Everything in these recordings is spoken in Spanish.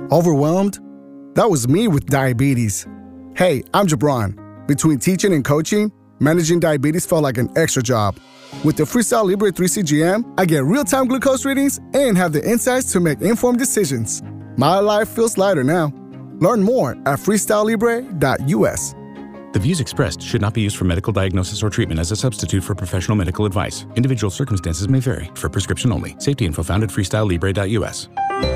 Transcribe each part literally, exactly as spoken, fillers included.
Overwhelmed? That was me with diabetes. Hey, I'm Jabron. Between teaching and coaching, managing diabetes felt like an extra job. With the Freestyle Libre three C G M, I get real-time glucose readings and have the insights to make informed decisions. My life feels lighter now. Learn more at freestyle libre dot u s. The views expressed should not be used for medical diagnosis or treatment as a substitute for professional medical advice. Individual circumstances may vary. For prescription only. Safety info found at freestyle libre dot u s.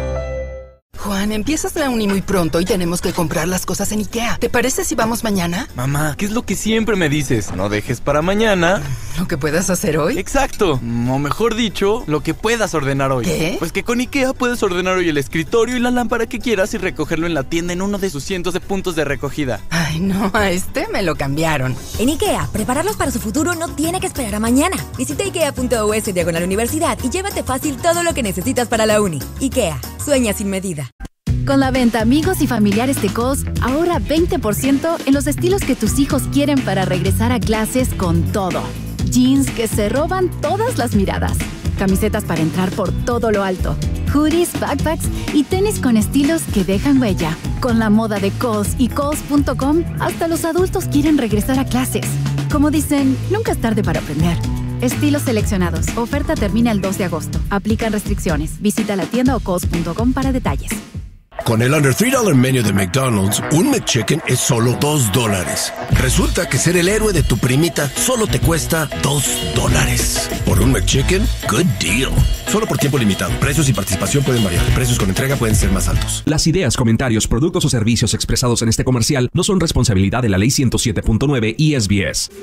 Juan, empiezas la uni muy pronto y tenemos que comprar las cosas en IKEA. ¿Te parece si vamos mañana? Mamá, ¿qué es lo que siempre me dices? No dejes para mañana ¿lo que puedas hacer hoy? Exacto, o mejor dicho, lo que puedas ordenar hoy. ¿Qué? Pues que con IKEA puedes ordenar hoy el escritorio y la lámpara que quieras y recogerlo en la tienda en uno de sus cientos de puntos de recogida. Ay, no, a este me lo cambiaron. En IKEA, prepararlos para su futuro no tiene que esperar a mañana. Visita ikea punto u s diagonal universidad y llévate fácil todo lo que necesitas para la uni. IKEA, sueña sin medida. Con la venta Amigos y Familiares de Kohl's, ahorra veinte por ciento en los estilos que tus hijos quieren para regresar a clases con todo. Jeans que se roban todas las miradas. Camisetas para entrar por todo lo alto. Hoodies, backpacks y tenis con estilos que dejan huella. Con la moda de Kohl's y Kohl's punto com, hasta los adultos quieren regresar a clases. Como dicen, nunca es tarde para aprender. Estilos seleccionados. Oferta termina el dos de agosto. Aplican restricciones. Visita la tienda o kohls punto com para detalles. Con el Under tres dólares Menu de McDonald's, un McChicken es solo dos dólares. Resulta que ser el héroe de tu primita solo te cuesta dos dólares. Por un McChicken, good deal. Solo por tiempo limitado. Precios y participación pueden variar. Precios con entrega pueden ser más altos. Las ideas, comentarios, productos o servicios expresados en este comercial no son responsabilidad de la Ley ciento siete punto nueve y S B S.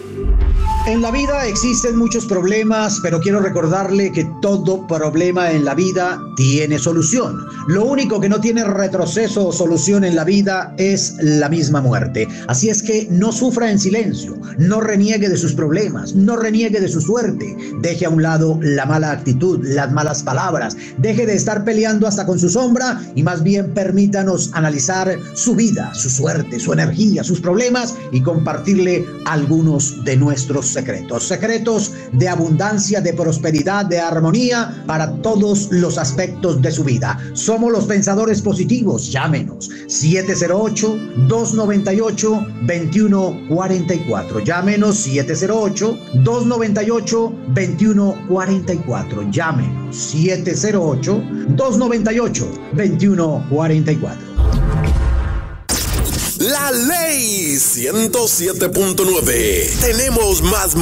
En la vida existen muchos problemas, pero quiero recordarle que todo problema en la vida tiene solución. Lo único que no tiene retroceso o solución en la vida es la misma muerte. Así es que no sufra en silencio, no reniegue de sus problemas, no reniegue de su suerte. Deje a un lado la mala actitud, las malas palabras. Deje de estar peleando hasta con su sombra y más bien permítanos analizar su vida, su suerte, su energía, sus problemas y compartirle algunos de nuestros secretos. Secretos de abundancia, de prosperidad, de armonía para todos los aspectos de su vida. Somos los pensadores positivos. Llámenos siete cero ocho, dos nueve ocho, dos uno cuatro cuatro. Llámenos siete cero ocho, dos nueve ocho, dos uno cuatro cuatro. Llámenos siete cero ocho, dos nueve ocho, dos uno cuatro cuatro. La Ley ciento siete punto nueve. Tenemos más